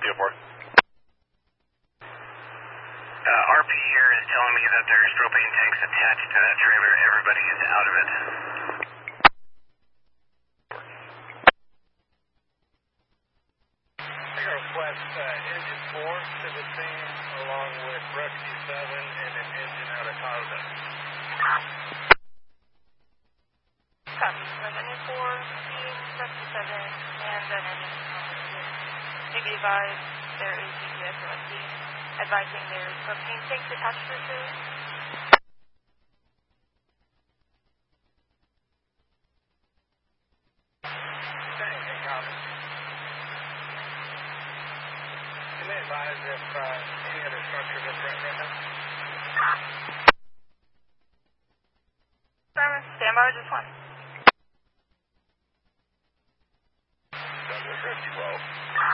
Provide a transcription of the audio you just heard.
4. RP here is telling me that there's propane tanks attached to that trailer. Everybody is out of it. I got a request, engine 4 to the scene along with rescue 7 and an engine out of Tahoe. Copy. Engine 4, team, rescue 7, and then engine to be advised, there is GPS selecting, advising there is propane tanks attached to the trailer. Can they advise if any other structures are threat right now? Stand by with just 1. Douglas Rescue 12.